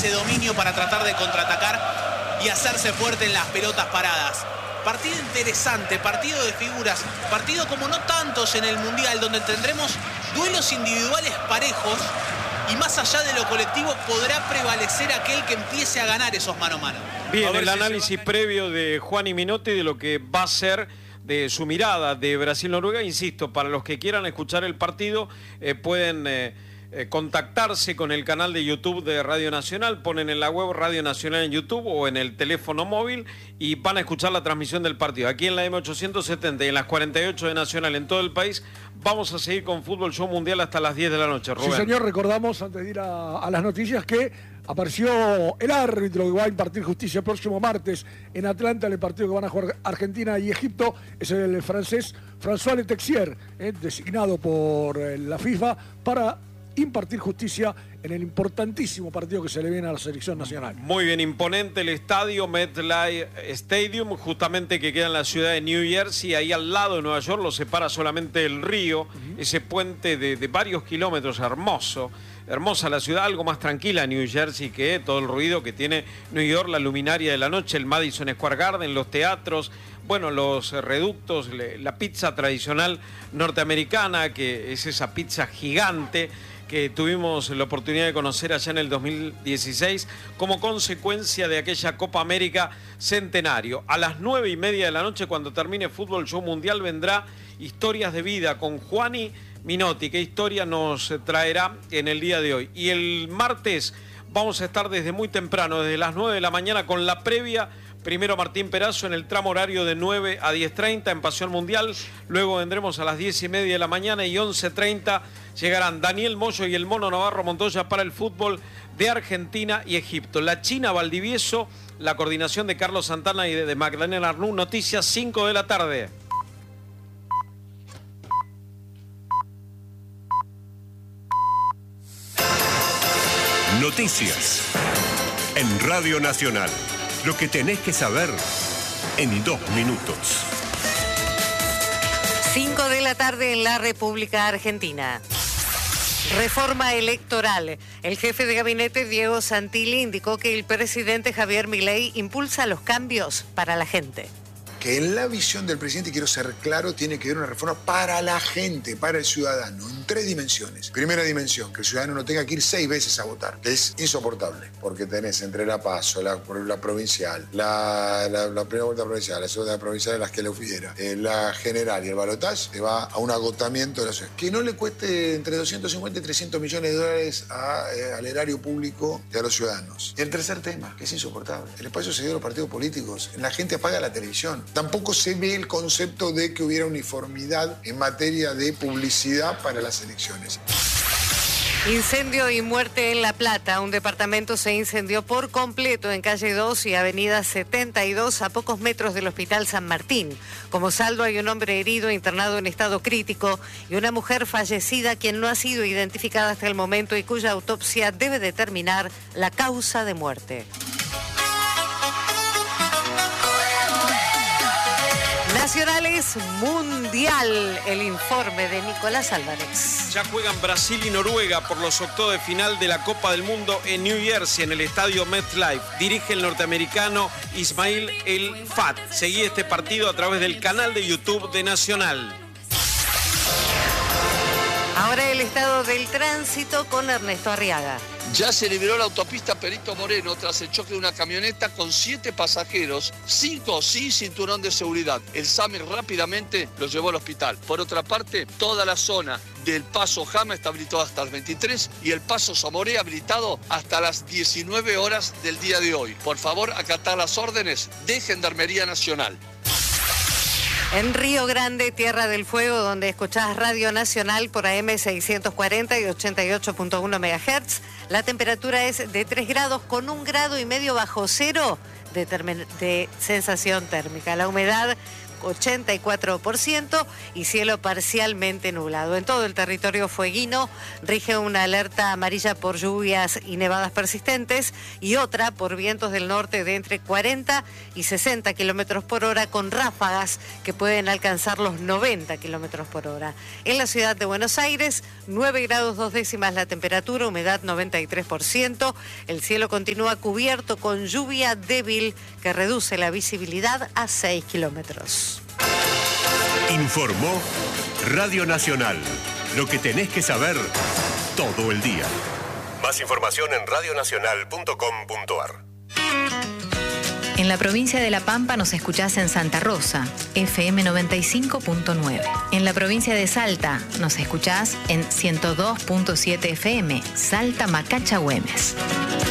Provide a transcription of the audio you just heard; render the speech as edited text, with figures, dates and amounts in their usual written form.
ese dominio para tratar de contraatacar y hacerse fuerte en las pelotas paradas. Partido interesante, partido de figuras, partido como no tantos en el Mundial, donde tendremos duelos individuales parejos y más allá de lo colectivo podrá prevalecer aquel que empiece a ganar esos mano a mano. Bien, el análisis previo de Juan Minotti de lo que va a ser de su mirada de Brasil-Noruega. Insisto, para los que quieran escuchar el partido, pueden contactarse con el canal de YouTube de Radio Nacional, ponen en la web Radio Nacional en YouTube o en el teléfono móvil y van a escuchar la transmisión del partido. Aquí en la M870 y en las 48 de Nacional en todo el país, vamos a seguir con Fútbol Show Mundial hasta las 10 de la noche. Rubén. Sí, señor, recordamos antes de ir a las noticias que apareció el árbitro que va a impartir justicia el próximo martes en Atlanta, en el partido que van a jugar Argentina y Egipto. Es el francés François Letexier, designado por la FIFA para impartir justicia en el importantísimo partido que se le viene a la selección nacional. Muy bien, imponente el estadio MetLife Stadium, justamente que queda en la ciudad de New Jersey, ahí al lado de Nueva York, lo separa solamente el río, ese puente de varios kilómetros, hermoso. Hermosa la ciudad, algo más tranquila New Jersey que todo el ruido que tiene New York, la luminaria de la noche, el Madison Square Garden, los teatros, bueno, los reductos, la pizza tradicional norteamericana, que es esa pizza gigante que tuvimos la oportunidad de conocer allá en el 2016 como consecuencia de aquella Copa América Centenario. A las 9:30 de la noche, cuando termine Fútbol Show Mundial, vendrá Historias de Vida con Juani Minotti. ¿Qué historia nos traerá en el día de hoy? Y el martes vamos a estar desde muy temprano, desde las 9 de la mañana, con la previa. Primero Martín Perazo en el tramo horario de 9 a 10:30 en Pasión Mundial. Luego vendremos a las 10:30 de la mañana y 11:30 llegarán Daniel Moyo y el Mono Navarro Montoya para el fútbol de Argentina y Egipto. La China Valdivieso, la coordinación de Carlos Santana y de Magdalena Arnú. Noticias 5 de la tarde. Noticias en Radio Nacional. Lo que tenés que saber en 2 minutos. 5 de la tarde en la República Argentina. Reforma electoral. El jefe de gabinete, Diego Santilli, indicó que el presidente Javier Milei impulsa los cambios para la gente. Que en la visión del presidente, quiero ser claro, tiene que haber una reforma para la gente, para el ciudadano, en 3 dimensiones. Primera dimensión, que el ciudadano no tenga que ir 6 veces a votar, que es insoportable, porque tenés entre la PASO, la provincial, la primera vuelta provincial, la segunda provincial, las que le hubiera, la general y el balotaje, te va a un agotamiento de la ciudad. Que no le cueste entre 250 y 300 millones de dólares al erario público y a los ciudadanos. Y el tercer tema, que es insoportable, el espacio cedido a los partidos políticos. La gente apaga la televisión. Tampoco se ve el concepto de que hubiera uniformidad en materia de publicidad para las elecciones. Incendio y muerte en La Plata. Un departamento se incendió por completo en calle 2 y avenida 72 a pocos metros del Hospital San Martín. Como saldo hay un hombre herido internado en estado crítico y una mujer fallecida quien no ha sido identificada hasta el momento y cuya autopsia debe determinar la causa de muerte. Nacionales Mundial, el informe de Nicolás Álvarez. Ya juegan Brasil y Noruega por los octavos de final de la Copa del Mundo en New Jersey, en el estadio MetLife. Dirige el norteamericano Ismail El Fat. Seguí este partido a través del canal de YouTube de Nacional. Ahora el estado del tránsito con Ernesto Arriaga. Ya se liberó la autopista Perito Moreno tras el choque de una camioneta con 7 pasajeros, 5 sin cinturón de seguridad. El SAMI rápidamente los llevó al hospital. Por otra parte, toda la zona del Paso Jama está habilitado hasta las 23 y el Paso Zamoré habilitado hasta las 19 horas del día de hoy. Por favor, acatar las órdenes de Gendarmería Nacional. En Río Grande, Tierra del Fuego, donde escuchás Radio Nacional por AM 640 y 88.1 MHz, la temperatura es de 3 grados con 1,5 grados bajo cero de sensación térmica. La humedad 84% y cielo parcialmente nublado. En todo el territorio fueguino rige una alerta amarilla por lluvias y nevadas persistentes y otra por vientos del norte de entre 40 y 60 kilómetros por hora con ráfagas que pueden alcanzar los 90 kilómetros por hora. En la ciudad de Buenos Aires, 9 grados 2 décimas la temperatura, humedad 93%. El cielo continúa cubierto con lluvia débil que reduce la visibilidad a 6 kilómetros. Informó Radio Nacional. Lo que tenés que saber todo el día. Más información en radionacional.com.ar. En la provincia de La Pampa nos escuchás en Santa Rosa, FM 95.9. En la provincia de Salta nos escuchás en 102.7 FM, Salta Macacha Güemes.